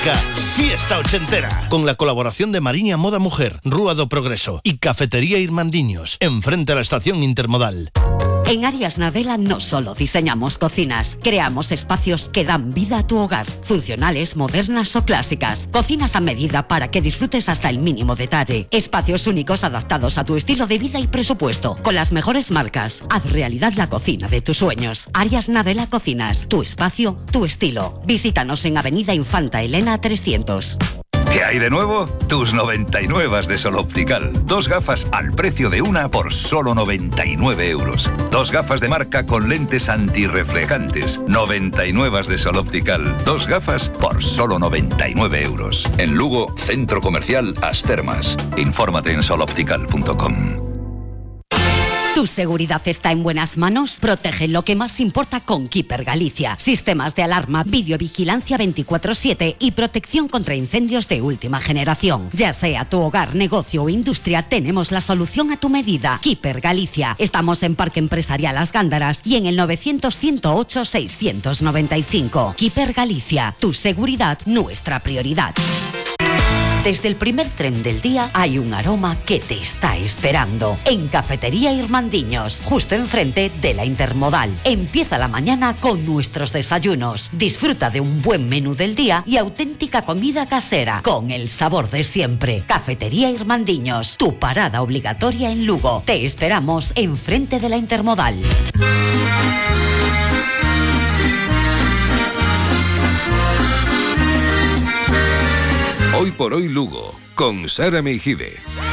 Fiesta ochentera, con la colaboración de Mariña Moda Mujer, Rúa do Progreso y Cafetería Irmandiños, enfrente a la estación intermodal. En Arias Nadela no solo diseñamos cocinas, creamos espacios que dan vida a tu hogar, funcionales, modernas o clásicas, cocinas a medida para que disfrutes hasta el mínimo detalle, espacios únicos adaptados a tu estilo de vida y presupuesto, con las mejores marcas. Haz realidad la cocina de tus sueños. Arias Nadela Cocinas, tu espacio, tu estilo. Visítanos en Avenida Infanta Elena 300. ¿Qué hay de nuevo? Tus 99 de Sol Optical. 2 gafas al precio de una por solo 99 euros. 2 gafas de marca con lentes antirreflejantes. 99 de Sol Optical. 2 gafas por solo 99 euros. En Lugo, Centro Comercial As Termas. Infórmate en soloptical.com. ¿Tu seguridad está en buenas manos? Protege lo que más importa con Keeper Galicia. Sistemas de alarma, videovigilancia 24/7 y protección contra incendios de última generación. Ya sea tu hogar, negocio o industria, tenemos la solución a tu medida. Keeper Galicia. Estamos en Parque Empresarial Las Gándaras y en el 900-108-695. Keeper Galicia. Tu seguridad, nuestra prioridad. Desde el primer tren del día hay un aroma que te está esperando. En Cafetería Irmandiños, justo enfrente de la Intermodal. Empieza la mañana con nuestros desayunos. Disfruta de un buen menú del día y auténtica comida casera, con el sabor de siempre. Cafetería Irmandiños, tu parada obligatoria en Lugo. Te esperamos enfrente de la Intermodal. Hoy por hoy Lugo, con Sara Meijide.